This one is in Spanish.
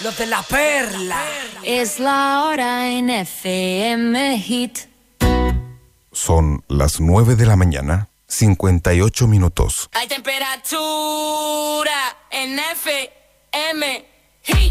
Los de la perla. Es la hora en FM Hit. Son las 9 de la mañana, 58 minutos. Hay temperatura en FM Hit.